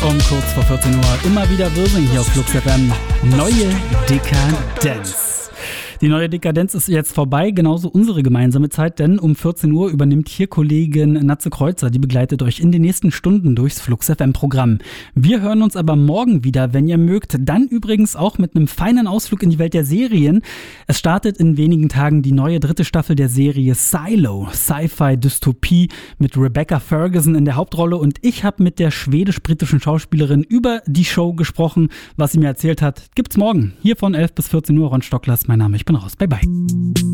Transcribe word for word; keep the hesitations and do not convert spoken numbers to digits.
um kurz vor vierzehn Uhr immer wieder Wirsing hier auf Flux F M. Neue Dekadenz. Die neue Dekadenz ist jetzt vorbei, genauso unsere gemeinsame Zeit, denn um vierzehn Uhr übernimmt hier Kollegin Natze Kreuzer, die begleitet euch in den nächsten Stunden durchs Flux F M-Programm. Wir hören uns aber morgen wieder, wenn ihr mögt, dann übrigens auch mit einem feinen Ausflug in die Welt der Serien. Es startet in wenigen Tagen die neue dritte Staffel der Serie Silo, Sci-Fi-Dystopie mit Rebecca Ferguson in der Hauptrolle, und ich habe mit der schwedisch-britischen Schauspielerin über die Show gesprochen. Was sie mir erzählt hat, gibt's morgen hier von elf bis vierzehn Uhr. Ron Stocklers, mein Name, ich bin raus. Bye, bye.